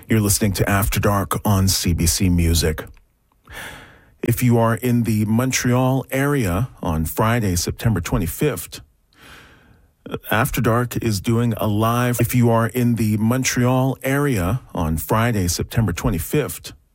You're listening to After Dark on CBC Music. If you are in the Montreal area on Friday, September 25th, After Dark is doing a live. If you are in the Montreal area on Friday, September 25th,